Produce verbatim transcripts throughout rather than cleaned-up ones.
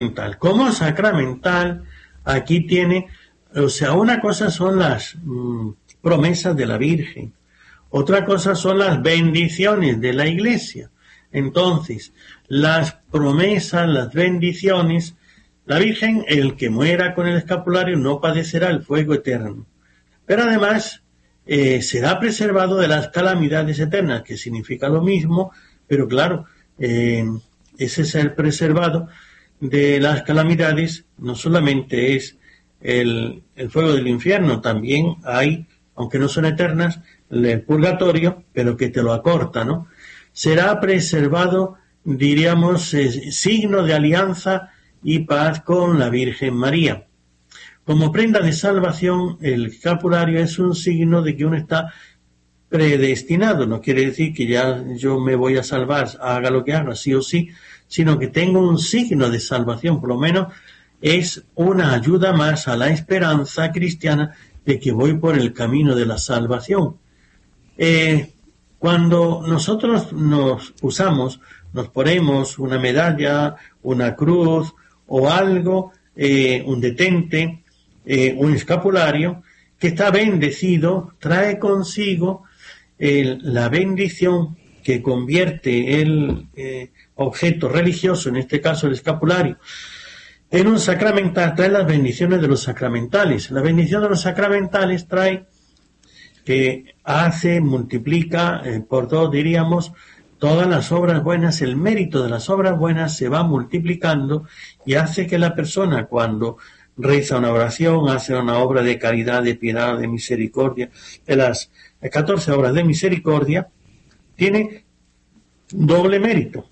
sacramental. Como sacramental, aquí tiene, o sea, una cosa son las mm, promesas de la Virgen, otra cosa son las bendiciones de la Iglesia. Entonces, las promesas, las bendiciones, la Virgen, el que muera con el escapulario no padecerá el fuego eterno. Pero además, eh, será preservado de las calamidades eternas, que significa lo mismo, pero claro, eh, ese ser preservado de las calamidades no solamente es el, el fuego del infierno, también hay, aunque no son eternas, el purgatorio, pero que te lo acorta, ¿no? Será preservado, diríamos, eh, signo de alianza y paz con la Virgen María. Como prenda de salvación, el escapulario es un signo de que uno está predestinado. No quiere decir que ya yo me voy a salvar, haga lo que haga, sí o sí, sino que tengo un signo de salvación. Por lo menos es una ayuda más a la esperanza cristiana de que voy por el camino de la salvación. Eh, cuando nosotros nos usamos, nos ponemos una medalla, una cruz o algo, eh, un detente, eh, un escapulario, que está bendecido, trae consigo eh, la bendición que convierte el eh, objeto religioso, en este caso el escapulario, en un sacramental, trae las bendiciones de los sacramentales. La bendición de los sacramentales trae que hace, multiplica eh, por dos, diríamos, todas las obras buenas. El mérito de las obras buenas se va multiplicando y hace que la persona, cuando reza una oración, hace una obra de caridad, de piedad, de misericordia, de las catorce obras de misericordia, tiene doble mérito.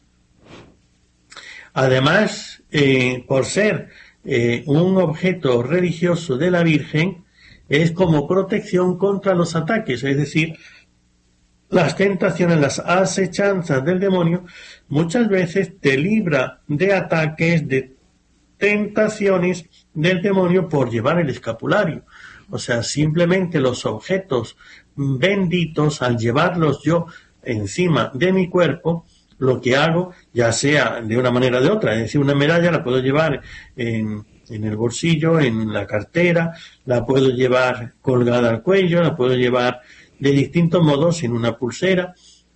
Además, eh, por ser eh, un objeto religioso de la Virgen, es como protección contra los ataques, es decir, las tentaciones, las asechanzas del demonio, muchas veces te libra de ataques, de tentaciones del demonio por llevar el escapulario. O sea, simplemente los objetos benditos, al llevarlos yo encima de mi cuerpo, lo que hago, ya sea de una manera o de otra, es decir, una medalla la puedo llevar en, en el bolsillo, en la cartera, la puedo llevar colgada al cuello, la puedo llevar de distintos modos en una pulsera.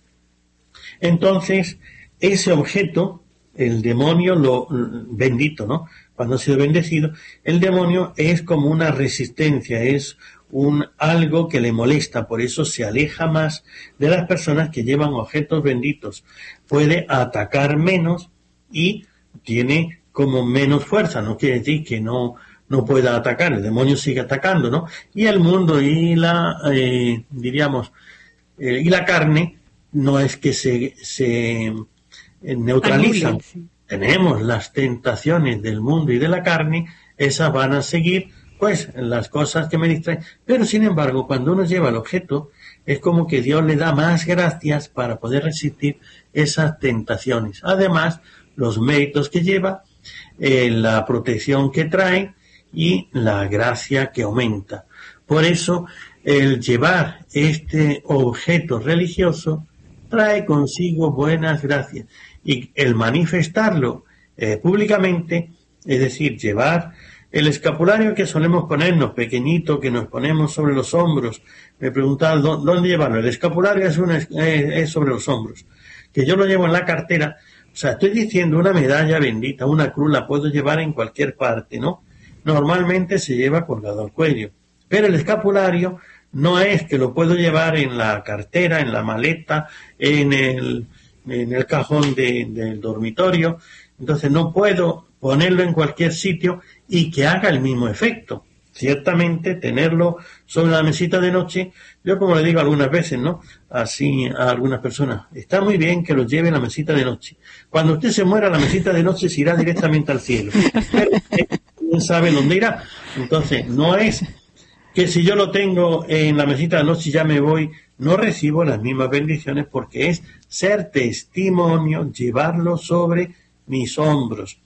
Entonces, ese objeto, el demonio lo bendito, ¿no? Cuando ha sido bendecido, el demonio es como una resistencia, es un algo que le molesta, por eso se aleja más de las personas que llevan objetos benditos. Puede atacar menos y tiene como menos fuerza, no quiere decir que no no pueda atacar, el demonio sigue atacando, ¿no? Y el mundo y la, eh, diríamos, eh, y la carne no es que se, se eh, neutralizan. Anulen, sí. Tenemos las tentaciones del mundo y de la carne, esas van a seguir, pues, las cosas que me distraen. Pero, sin embargo, cuando uno lleva el objeto, es como que Dios le da más gracias para poder resistir esas tentaciones. Además, los méritos que lleva, eh, la protección que trae, y la gracia que aumenta. Por eso, el llevar este objeto religioso trae consigo buenas gracias. Y el manifestarlo eh, públicamente, es decir, llevar el escapulario que solemos ponernos, pequeñito, que nos ponemos sobre los hombros. Me preguntaban, ¿dónde llevarlo? El escapulario es, una, es, es sobre los hombros. Que yo lo llevo en la cartera. O sea, estoy diciendo, una medalla bendita, una cruz, la puedo llevar en cualquier parte, ¿no? Normalmente se lleva colgado al cuello, pero el escapulario no es que lo puedo llevar en la cartera, en la maleta, en el, en el cajón de, del dormitorio. Entonces no puedo ponerlo en cualquier sitio y que haga el mismo efecto. Ciertamente tenerlo sobre la mesita de noche, yo como le digo algunas veces, ¿no? Así a algunas personas, está muy bien que lo lleve en la mesita de noche. Cuando usted se muera, la mesita de noche se irá directamente al cielo. Pero quién sabe dónde irá. Entonces, no es que si yo lo tengo en la mesita de noche y ya me voy, no recibo las mismas bendiciones, porque es ser testimonio, llevarlo sobre mis hombros.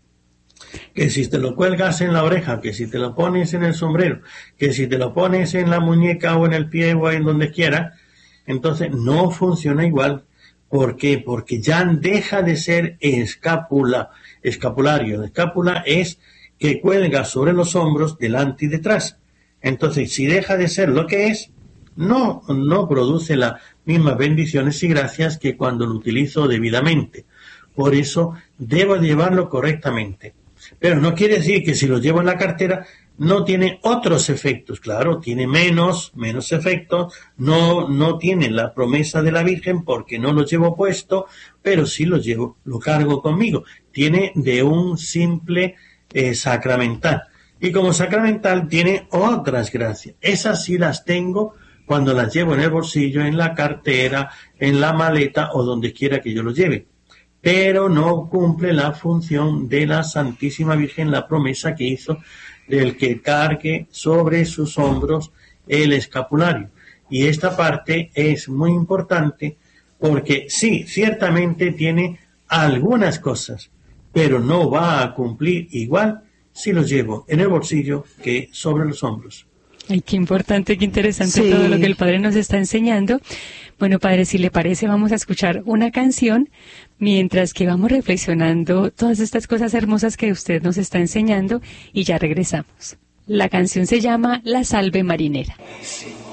Que si te lo cuelgas en la oreja, que si te lo pones en el sombrero, que si te lo pones en la muñeca o en el pie o en donde quiera, entonces no funciona igual, ¿Por qué? Porque ya deja de ser escápula, escapulario. Escápula es que cuelga sobre los hombros delante y detrás. Entonces, si deja de ser lo que es, no, no produce las mismas bendiciones y gracias que cuando lo utilizo debidamente. Por eso, debo llevarlo correctamente. Pero no quiere decir que si lo llevo en la cartera no tiene otros efectos. Claro, tiene menos, menos efectos, no, no tiene la promesa de la Virgen porque no lo llevo puesto, pero sí lo llevo, lo cargo conmigo. Tiene de un simple eh, sacramental. Y como sacramental tiene otras gracias. Esas sí las tengo cuando las llevo en el bolsillo, en la cartera, en la maleta o donde quiera que yo lo lleve. Pero no cumple la función de la Santísima Virgen, la promesa que hizo del que cargue sobre sus hombros el escapulario. Y esta parte es muy importante porque sí, ciertamente tiene algunas cosas, pero no va a cumplir igual si lo llevo en el bolsillo que sobre los hombros. Ay, qué importante, qué interesante Sí. todo lo que el Padre nos está enseñando. Bueno, Padre, si le parece, vamos a escuchar una canción mientras que vamos reflexionando todas estas cosas hermosas que usted nos está enseñando y ya regresamos. La canción se llama La Salve Marinera. Sí.